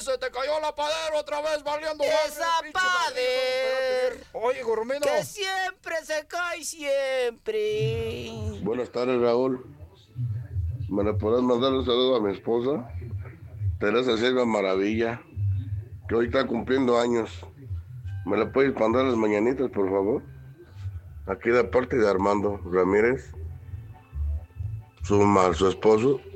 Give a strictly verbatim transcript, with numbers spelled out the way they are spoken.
se te cayó la padera otra vez valiendo. Esa pader. Oye, Goromino. Que siempre se cae, siempre. Buenas tardes, Raúl. ¿Me le podrás mandar un saludo a mi esposa? Teresa Silva Maravilla, que hoy está cumpliendo años. ¿Me le puedes mandar las mañanitas, por favor? Aquí de parte de Armando Ramírez, su, su esposo.